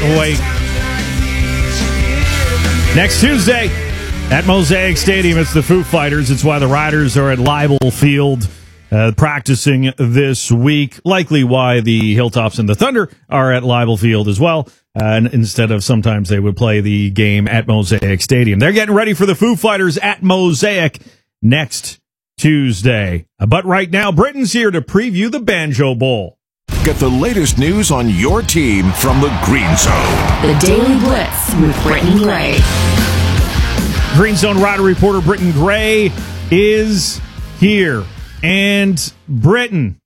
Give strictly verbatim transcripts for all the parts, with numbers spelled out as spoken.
wait. Next Tuesday at Mosaic Stadium, it's the Foo Fighters. It's why the Riders are at Leibel Field uh, practicing this week. Likely why the Hilltops and the Thunder are at Leibel Field as well. Uh, and instead of sometimes they would play the game at Mosaic Stadium. They're getting ready for the Foo Fighters at Mosaic next Tuesday. Uh, but right now, Britton's here to preview the Banjo Bowl. Get the latest news on your team from the Green Zone. The Daily Blitz with Britton Gray. Green Zone Rider reporter Britton Gray is here. And Britton,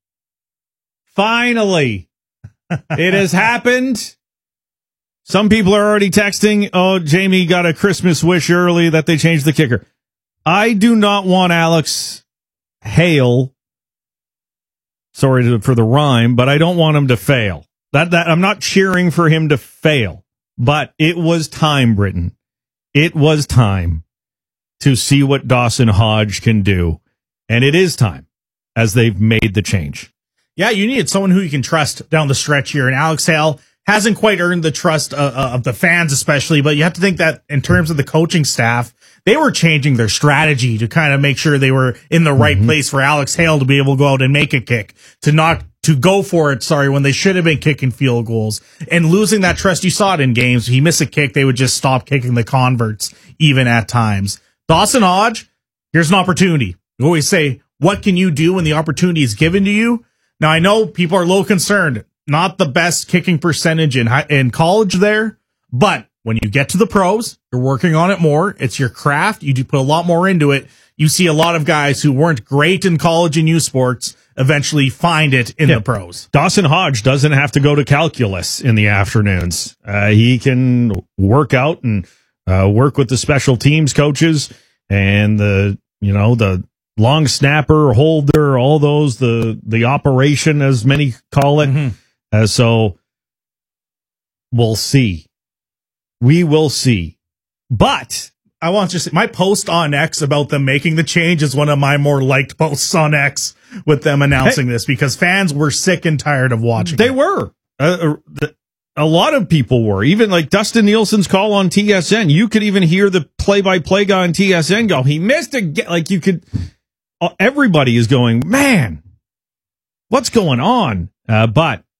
finally, it has happened. Some people are already texting, oh, Jamie got a Christmas wish early that they changed the kicker. I do not want Alex Hale, sorry to, for the rhyme, but I don't want him to fail. That that I'm not cheering for him to fail, but it was time, Britton. It was time to see what Dawson Hodge can do, and it is time as they've made the change. Yeah, you needed someone who you can trust down the stretch here, and Alex Hale hasn't quite earned the trust uh, uh, of the fans especially, but you have to think that in terms of the coaching staff, they were changing their strategy to kind of make sure they were in the right mm-hmm. place for Alex Hale to be able to go out and make a kick, to not to go for it, sorry, when they should have been kicking field goals. And losing that trust, you saw it in games. He missed a kick, they would just stop kicking the converts, even at times. Dawson Hodge, here's an opportunity. We always say, what can you do when the opportunity is given to you? Now, I know people are a little concerned. Not the best kicking percentage in high, in college there, but when you get to the pros, you're working on it more. It's your craft. You do put a lot more into it. You see a lot of guys who weren't great in college and youth sports eventually find it in yeah. the pros. Dawson Hodge doesn't have to go to calculus in the afternoons. Uh, he can work out and uh, work with the special teams coaches and the, you know, the long snapper, holder, all those, the, the operation, as many call it. Mm-hmm. Uh, so we'll see. We will see. But I want to say my post on X about them making the change is one of my more liked posts on X with them announcing hey, this because fans were sick and tired of watching. They it. were. Uh, a lot of people were. Even like Dustin Nielsen's call on T S N. You could even hear the play-by-play guy on T S N go, he missed a get. Like you could. Everybody is going, man, what's going on? Uh, but